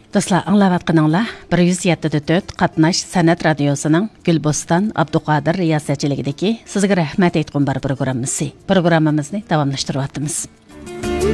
Dostlar, anlayatqanыңlar 107.4 Qatnash San'at Radiosu'nun Gülbostan Abduqadir riyasətçiligidəki sizə rəhmət etqin bar proqramımızı. Proqramımızı davamlaşdırıyatımız.